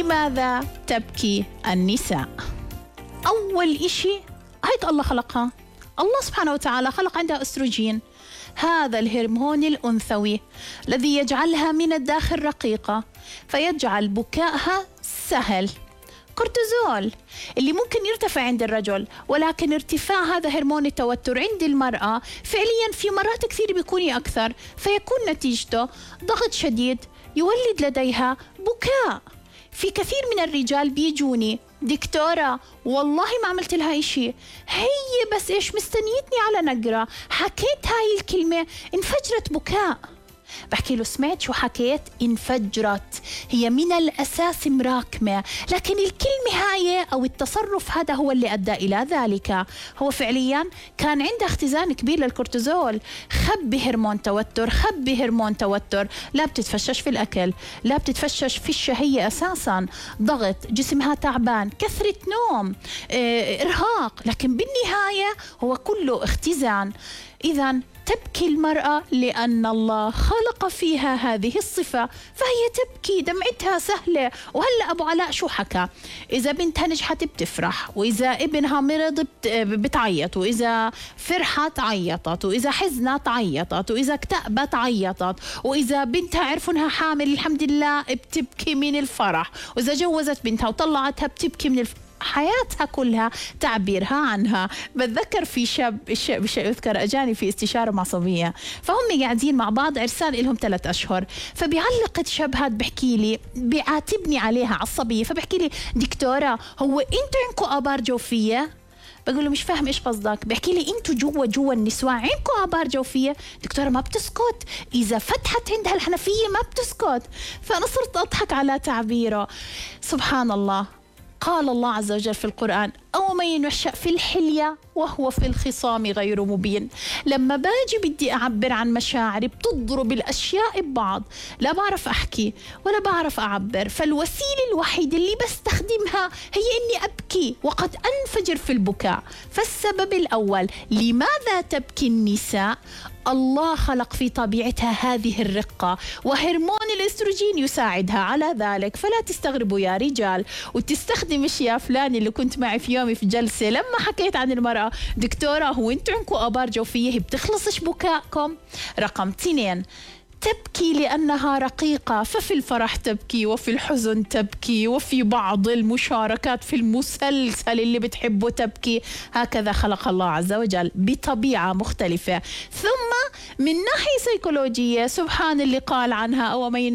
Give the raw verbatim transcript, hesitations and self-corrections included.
لماذا تبكي النساء؟ أول إشي هيك الله خلقها. الله سبحانه وتعالى خلق عندها أستروجين، هذا الهرمون الأنثوي الذي يجعلها من الداخل رقيقة فيجعل بكائها سهل. كورتيزول اللي ممكن يرتفع عند الرجل، ولكن ارتفاع هذا هرمون التوتر عند المرأة فعليا في مرات كثير بيكون أكثر، فيكون نتيجته ضغط شديد يولد لديها بكاء. في كثير من الرجال بيجوني دكتورة والله ما عملت لها إشي، هي بس إيش مستنيتني على نقرة، حكيت هاي الكلمة انفجرت بكاء. بحكي له سمعت شو حكيت؟ انفجرت، هي من الأساس مراكمة، لكن الكلمة هاي أو التصرف هذا هو اللي أدى إلى ذلك. هو فعليا كان عنده اختزان كبير للكورتيزول، خبي هرمون توتر، خبي هرمون توتر، لا بتتفشش في الأكل، لا بتتفشش في الشهية أساسا، ضغط، جسمها تعبان، كثرة نوم، اه إرهاق، لكن بالنهاية هو كله اختزان. إذن تبكي المرأة لأن الله خلق فيها هذه الصفة، فهي تبكي، دمعتها سهلة. وهلأ أبو علاء شو حكى؟ إذا بنتها نجحت بتفرح، وإذا ابنها مرض بتعيط، وإذا فرحت عيطت، وإذا حزنت عيطت، وإذا اكتئبت عيطت، وإذا بنتها عرفوا إنها حامل الحمد لله بتبكي من الفرح، وإذا جوزت بنتها وطلعتها بتبكي من الفرح. حياتها كلها تعبيرها عنها. بتذكر في شاب الشاب يذكر أجاني في استشارة معصبية، فهم قاعدين مع بعض عرسان لهم ثلاث أشهر، فبيعلق الشاب هاد بحكي لي بيعاتبني عليها عصبية، فبحكي لي دكتورة هو أنتوا عندكم آبار جوفية؟ بقول له مش فاهم ايش قصدك. بحكي لي انتوا جوا جوا النسوان عندكم آبار جوفيه؟ دكتوره ما بتسكت، اذا فتحت عندها الحنفيه ما بتسكت. فانا صرت اضحك على تعبيره. سبحان الله، قال الله عز وجل في القرآن: أو من ينشأ في الحلية وهو في الخصام غير مبين. لما باجي بدي أعبر عن مشاعري بتضرب الأشياء ببعض، لا بعرف أحكي ولا بعرف أعبر، فالوسيلة الوحيدة اللي بستخدمها هي إني أبكي وقد أنفجر في البكاء. فالسبب الأول لماذا تبكي النساء؟ الله خلق في طبيعتها هذه الرقة، وهرمون الاستروجين يساعدها على ذلك. فلا تستغربوا يا رجال وتستخدمش يا فلان اللي كنت معي في يومي في جلسة لما حكيت عن المرأة دكتورة هو انتوا عندكم آبار جوفية، هي بتخلصش بكائكم. رقم اثنين، تبكي لأنها رقيقة، ففي الفرح تبكي، وفي الحزن تبكي، وفي بعض المشاركات في المسلسل اللي بتحبه تبكي. هكذا خلق الله عز وجل بطبيعة مختلفة. ثم من ناحية سيكولوجية سبحان اللي قال عنها: أو من